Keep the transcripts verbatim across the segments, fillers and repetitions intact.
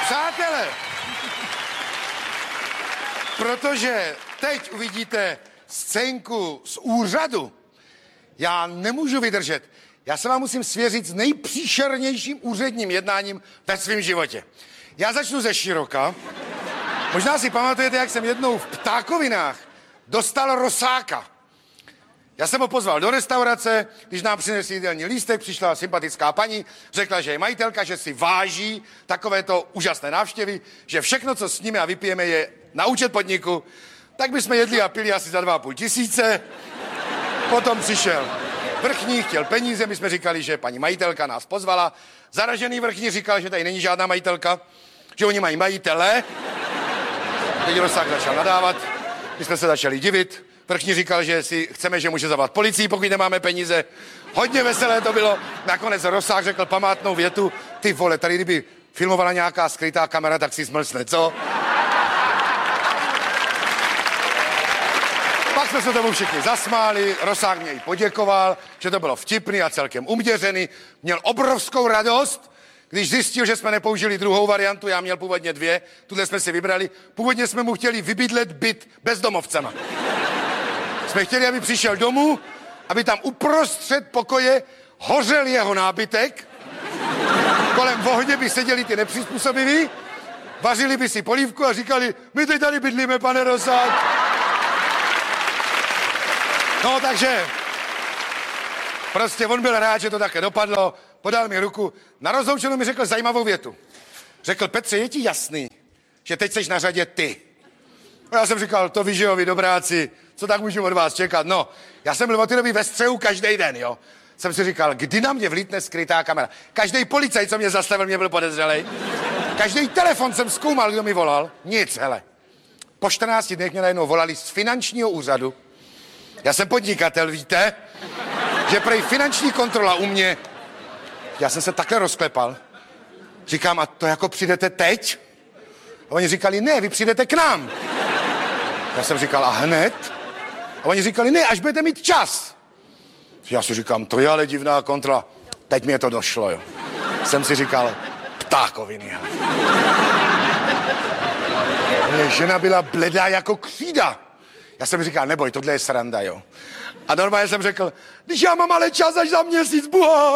Přátelé, protože teď uvidíte scénku z úřadu, já nemůžu vydržet. Já se vám musím svěřit s nejpříšernějším úředním jednáním ve svém životě. Já začnu ze široka. Možná si pamatujete, jak jsem jednou v Ptákovinách dostal Rosáka. Já jsem ho pozval do restaurace, když nám přinesli jídelní lístek, přišla sympatická paní, řekla, že je majitelka, že si váží takovéto úžasné návštěvy, že všechno, co s nimi a vypijeme, je na účet podniku. Tak bychom jedli a pili asi za dva a půl tisíce. Potom přišel vrchní, chtěl peníze, my jsme říkali, že paní majitelka nás pozvala. Zaražený vrchní říkal, že tady není žádná majitelka, že oni mají majitele. Teď Rosák začal nadávat, my jsme se začali divit. Vrchní říkal, že si chceme, že může zavolat policii, pokud nemáme peníze. Hodně veselé to bylo. Nakonec Rosák řekl památnou větu, ty vole, tady kdyby filmovala nějaká skrytá kamera, tak si smlsne, co? Pak jsme se tomu všichni zasmáli, Rosák mě i poděkoval, že to bylo vtipný a celkem uměřený. Měl obrovskou radost, když zjistil, že jsme nepoužili druhou variantu, já měl původně dvě, tuhle jsme si vybrali. Původně jsme mu chtěli vybydlet byt bezdomovcema. Jsme chtěli, aby přišel domů, aby tam uprostřed pokoje hořel jeho nábytek, kolem ohně by seděli ty nepřizpůsobiví, vařili by si polívku a říkali, my teď tady bydlíme, pane Rosák. No, takže prostě on byl rád, že to také dopadlo, podal mi ruku, na rozloučenou mi řekl zajímavou větu. Řekl, Petře, je ti jasný, že teď seš na řadě ty? No, já jsem říkal, to víš, že jo, vy dobráci, co tak můžu od vás čekat? No, já jsem byl od té doby ve střehu každý den, jo. Jsem si říkal, kdy na mě vlítne skrytá kamera. Každý policajt, co mě zastavil, mě byl podezřelej. Každý telefon jsem zkoumal, kdo mi volal. Nic, hele. Po čtrnácti dnech mě najednou volali z finančního úřadu. Já jsem podnikatel, víte? Že prej finanční kontrola u mě. Já jsem se takhle rozklepal. Říkám, a to jako přijdete teď? A oni říkali, ne, vy přijdete k nám. Já jsem říkal, a hned? A oni říkali, ne, až budete mít čas. Já si říkám, to je ale divná kontrola. Teď mě to došlo, jo. Jsem si říkal, Ptákoviny. Mě žena byla bledá jako křída. Já jsem říkal, neboj, tohle je sranda, jo. A normálně jsem řekl, když já mám ale čas až za měsíc, buha.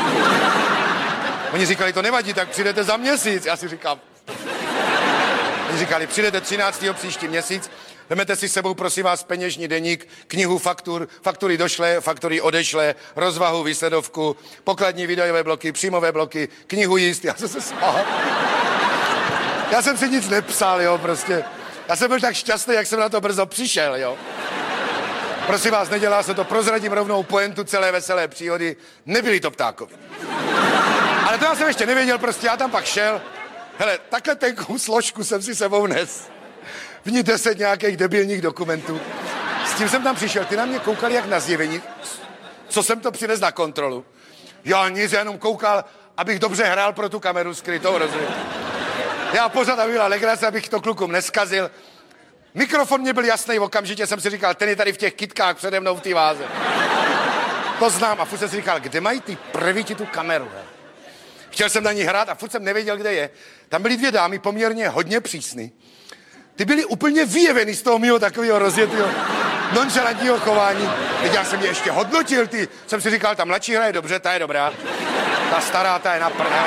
Oni říkali, to nevadí, tak přijdete za měsíc. Já si říkám, oni říkali, přijdete třináctého příští měsíc, vemete si s sebou, prosím vás, peněžní deník, knihu faktur, faktury došlé, faktury odešlé, rozvahu, výsledovku, pokladní videové bloky, příjmové bloky, knihu jíst. Já jsem se smál. Já jsem si nic nepsal, jo, prostě. Já jsem byl tak šťastný, jak jsem na to brzo přišel, jo. Prosím vás, nedělá se to, prozradím rovnou pointu celé veselé příhody. Nebyli to Ptákovi. Ale to já jsem ještě nevěděl, prostě já tam pak šel. Hele, takhle tenkou složku jsem si sebou nes. V ní deset nějakých debilních dokumentů. S tím jsem tam přišel, ty na mě koukali jak na zjevení. Co jsem to přines na kontrolu? Já nic, já jenom koukal, abych dobře hrál pro tu kameru skrytou, rozumím. Já pořád, aby byla legrace, abych to klukům neskazil. Mikrofon mě byl jasný, okamžitě jsem si říkal, ten je tady v těch kytkách přede mnou v té váze. To znám a furt jsem si říkal, kde mají ty prvíti tu kameru, he? Chtěl jsem na ní hrát a furt jsem nevěděl, kde je. Tam byly dvě dámy, poměrně hodně přísný. Ty byly úplně vyjevený z toho mýho takového rozjetého nonchalantního chování. Teď já jsem je ještě hodnotil, ty. Jsem si říkal, ta mladší hra je dobře, ta je dobrá. Ta stará, ta je na prdele.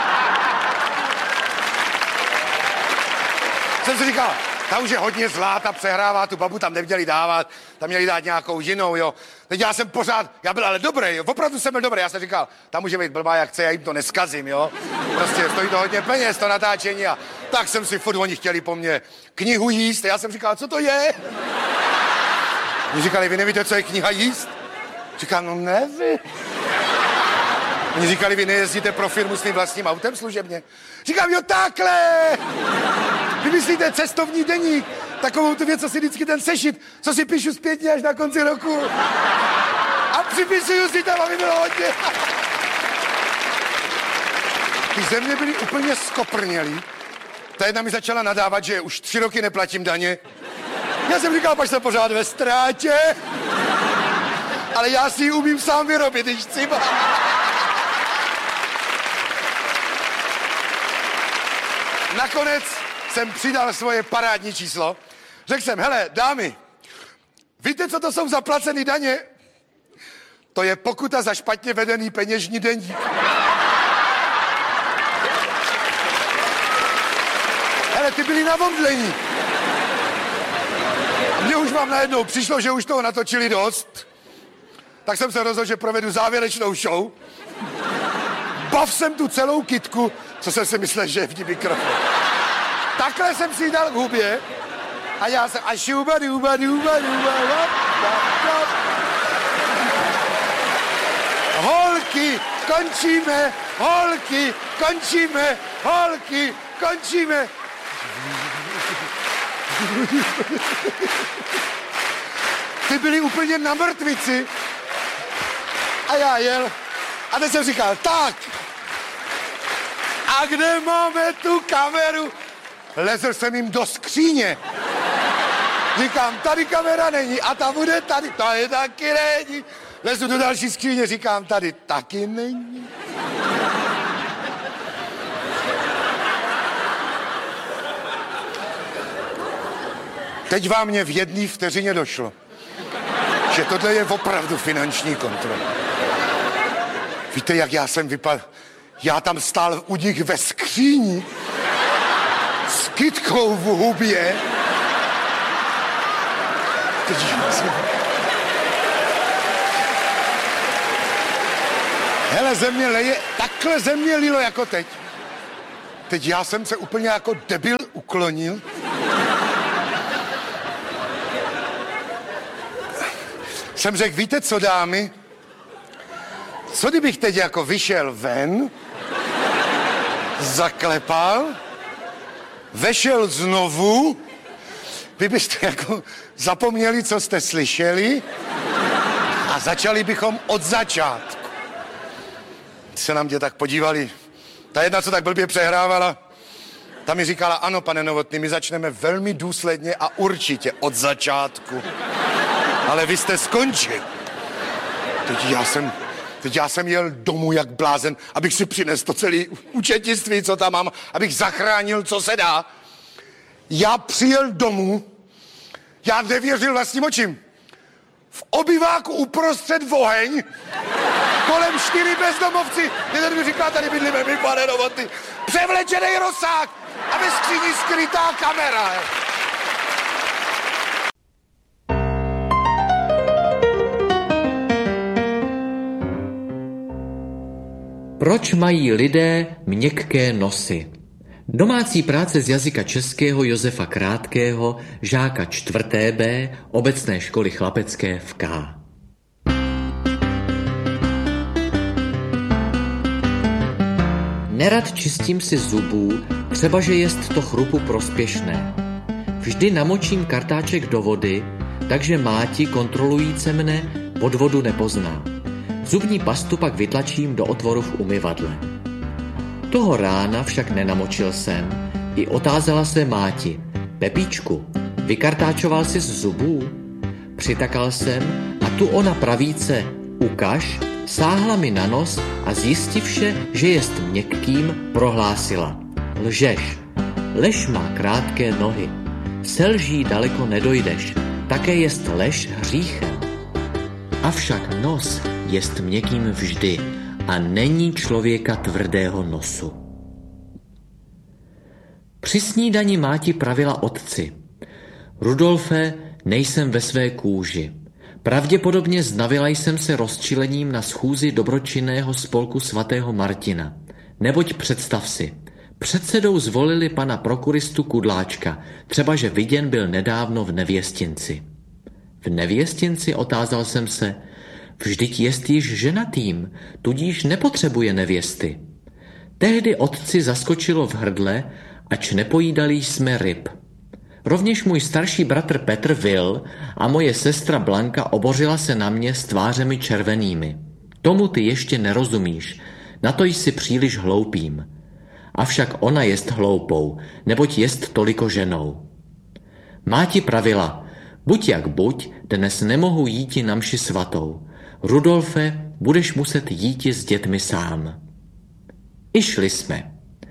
Jsem si říkal, ta už je hodně zlá, ta přehrává, tu babu tam neměli dávat, tam měli dát nějakou jinou, jo. Teď já jsem pořád, já byl ale dobrý, jo, opravdu jsem byl dobrý, já jsem říkal, ta může být blbá jak chce, já jim to neskazím, jo. Prostě stojí to hodně peněz, to natáčení a tak jsem si furt, oni chtěli po mně knihu jíst, já jsem říkal, co to je? Oni říkali, vy nevíte, co je kniha jíst? Říkám, no nevím. Oni říkali, vy nejezdíte pro firmu s tím vlastním autem služebně? Říkám, jo, takhle! Vymyslíte cestovní deník, takovou tu věc, co si vždycky ten sešit, co si píšu zpětně až na konci roku. A připisuju si tam, aby bylo hodně. Ty země byly úplně skoprnělý. Ta jedna mi začala nadávat, že už tři roky neplatím daně. Já jsem říkal, pač jsem pořád ve ztrátě. Ale já si ji umím sám vyrobit, když chci. nakonec jsem přidal svoje parádní číslo. Řekl jsem, hele, dámy, víte, co to jsou zaplacený daně? To je pokuta za špatně vedený peněžní deník. Hele, ty byli na omdlení. A mně už vám najednou přišlo, že už toho natočili dost. Tak jsem se rozhodl, že provedu závěrečnou show. Bav jsem tu celou kytku, co jsem si myslel, že je v ní mikrofon. Takhle jsem si ji dal k hubě a já jsem a šuba duba duba duba holky, končíme, holky, končíme, holky, končíme. Ty byli úplně na mrtvici. A já jel. A teď jsem říkal, tak. A kde máme tu kameru? Lezl jsem jim do skříně. Říkám, tady kamera není a ta bude tady. Tady taky není. Lezu do další skříně, říkám, tady taky není. Teď vám mě v jedné vteřině došlo, že tohle je opravdu finanční kontrola. Víte, jak já jsem vypadal? Já tam stál u nich ve skříni s kytkou v hubě. Teď jsem... Hele, země leje, takhle země lilo jako teď. Teď já jsem se úplně jako debil uklonil. Jsem řekl, víte co, dámy? Co kdybych teď jako vyšel ven, zaklepal, vešel znovu, vy byste jako zapomněli, co jste slyšeli a začali bychom od začátku. Se nám tě tak podívali. Ta jedna, co tak blbě přehrávala, ta mi říkala, ano, pane Novotný, my začneme velmi důsledně a určitě od začátku. Ale vy jste skončil. Teď já jsem, teď já jsem jel domů jak blázen, abych si přinesl to celé účetnictví, co tam mám, abych zachránil, co se dá. Já přijel domů, já nevěřil vlastním očím. V obyváku uprostřed oheň, kolem čtyři bezdomovci, jeden mi říká, tady bydlíme my, pane Novotný, převlečený rozsah a ve skříni skrytá kamera. Proč mají lidé měkké nosy? Domácí práce z jazyka českého Josefa Krátkého, žáka čtvrté B, obecné školy chlapecké v K. Nerad čistím si zubů, třebaže jest to chrupu prospěšné. Vždy namočím kartáček do vody, takže máti kontrolujíce mne podvodu nepozná. Zubní pastu pak vytlačím do otvoru v umyvadle. Toho rána však nenamočil jsem, i otázala se máti. Pepíčku, vykartáčoval jsi z zubů? Přitakal jsem a tu ona pravíce, ukaž, sáhla mi na nos a zjistivše, že jest měkkým, prohlásila. Lžeš, lež má krátké nohy. Se lží daleko nedojdeš, také jest lež hříchem. Avšak nos jest měkkým vždy a není člověka tvrdého nosu. Při snídani máti pravila otci. Rudolfe, nejsem ve své kůži. Pravděpodobně znavila jsem se rozčilením na schůzi dobročinného spolku svatého Martina. Neboť představ si, předsedou zvolili pana prokuristu Kudláčka, třeba že viděn byl nedávno v Nevěstinci. V Nevěstinci, otázal jsem se, vždyť jest již ženatým, tudíž nepotřebuje nevěsty. Tehdy otci zaskočilo v hrdle, ač nepojídali jsme ryb. Rovněž můj starší bratr Petr vil a moje sestra Blanka obořila se na mě s tvářemi červenými. Tomu ty ještě nerozumíš, na to jsi příliš hloupým. Avšak ona jest hloupou, neboť jest toliko ženou. Máti pravila, buď jak buď, dnes nemohu jíti na mši svatou. Rudolfe, budeš muset jíti s dětmi sám. I šli jsme.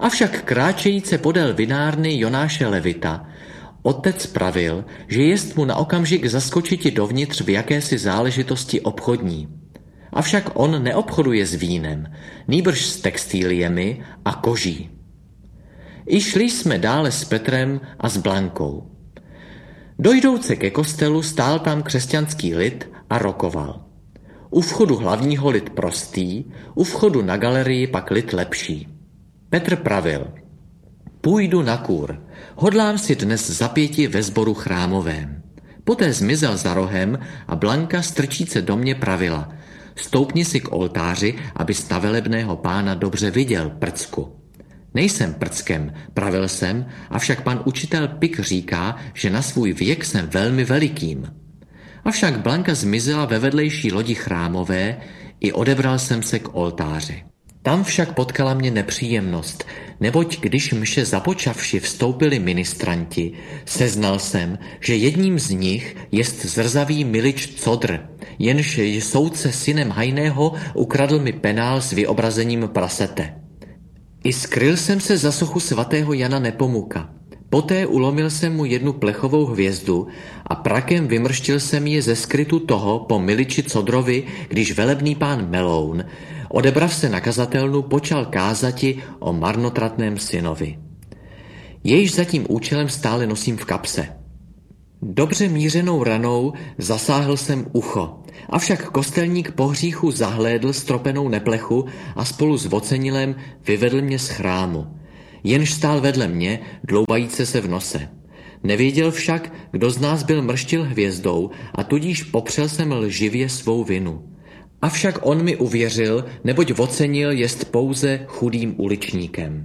Avšak kráčejíce podél vinárny Jonáše Levita otec pravil, že jest mu na okamžik zaskočiti dovnitř v jakési záležitosti obchodní. Avšak on neobchoduje s vínem, nýbrž s textíliemi a koží. I šli jsme dále s Petrem a s Blankou. Dojdouce ke kostelu stál tam křesťanský lid a rokoval. U vchodu hlavního lid prostý, u vchodu na galerii pak lid lepší. Petr pravil. Půjdu na kůr, hodlám si dnes zapěti ve sboru chrámovém. Poté zmizel za rohem a Blanka strčíce do mě pravila. Stoupni si k oltáři, abys na velebného pána dobře viděl, prcku. Nejsem prckem, pravil jsem, avšak pan učitel Pik říká, že na svůj věk jsem velmi velikým. Avšak Blanka zmizela ve vedlejší lodi chrámové, i odebral jsem se k oltáři. Tam však potkala mě nepříjemnost, neboť když mše započavši vstoupili ministranti, seznal jsem, že jedním z nich jest zrzavý Milič Codr, jenž soudce synem Hajného ukradl mi penál s vyobrazením prasete. I skryl jsem se za sochu svatého Jana Nepomuka. Poté ulomil jsem mu jednu plechovou hvězdu a prakem vymrštil jsem ji ze skrytu toho po Miliči Codrovi, když velebný pán Meloun, odebrav se na kazatelnu, počal kázati o marnotratném synovi. Jejž za tím účelem stále nosím v kapse. Dobře mířenou ranou zasáhl jsem ucho, avšak kostelník po hříchu zahlédl stropenou neplechu a spolu s vocenilem vyvedl mě z chrámu. Jenž stál vedle mě, dloubajíce se v nose. Nevěděl však, kdo z nás byl mrštil hvězdou a tudíž popřel jsem lživě svou vinu. Avšak on mi uvěřil, neboť ocenil jest pouze chudým uličníkem.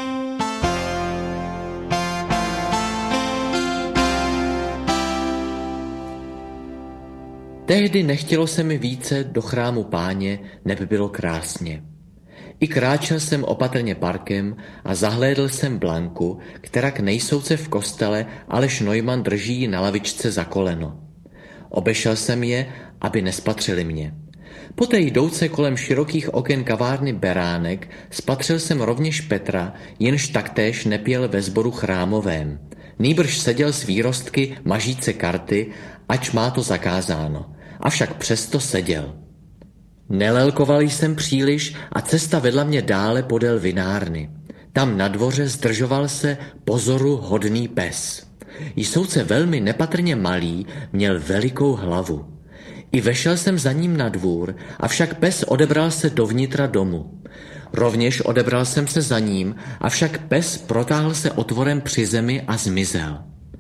Tehdy nechtělo se mi více do chrámu Páně, neby bylo krásně. I kráčel jsem opatrně parkem a zahlédl jsem Blanku, kterak nejsouce v kostele, alež Neumann drží ji na lavičce za koleno. Obešel jsem je, aby nespatřili mě. Poté jdouce kolem širokých oken kavárny Beránek spatřil jsem rovněž Petra, jenž taktéž nepěl ve sboru chrámovém. Nýbrž seděl s výrostky mažíce karty, ač má to zakázáno. Avšak přesto seděl. Nelelkoval jsem příliš a cesta vedla mě dále podél vinárny. Tam na dvoře zdržoval se pozoru hodný pes. Jsouce velmi nepatrně malý, měl velikou hlavu. I vešel jsem za ním na dvůr, avšak pes odebral se dovnitra domu. Rovněž odebral jsem se za ním, avšak pes protáhl se otvorem při zemi a zmizel.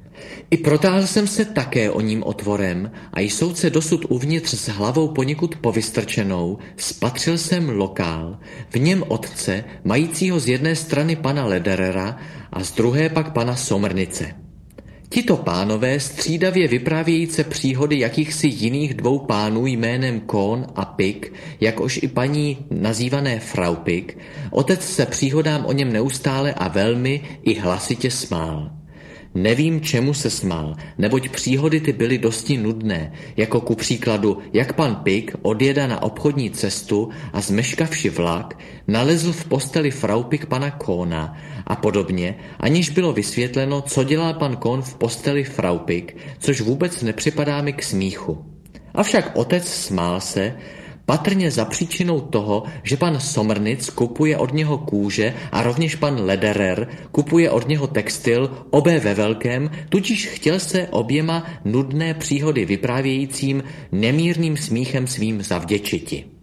I protáhl jsem se také o ním otvorem a jsouce dosud uvnitř s hlavou poněkud povystrčenou, spatřil jsem lokál, v něm otce, majícího z jedné strany pana Lederera a z druhé pak pana Somrnice. Tito pánové střídavě vyprávějíce příhody jakýchsi jiných dvou pánů jménem Kohn a Pik, jakož i paní nazývané Frau Pik, otec se příhodám o něm neustále a velmi i hlasitě smál. Nevím, čemu se smál, neboť příhody ty byly dosti nudné, jako ku příkladu, jak pan Pik odjeda na obchodní cestu a zmeškavši vlak, nalezl v posteli Frau Pik pana Kohna a podobně, aniž bylo vysvětleno, co dělá pan Kohn v posteli Frau Pik, což vůbec nepřipadá mi k smíchu. Avšak otec smál se, patrně za příčinou toho, že pan Somrnic kupuje od něho kůže a rovněž pan Lederer kupuje od něho textil, obé ve velkém, tudíž chtěl se oběma nudné příhody vyprávějícím nemírným smíchem svým zavděčiti.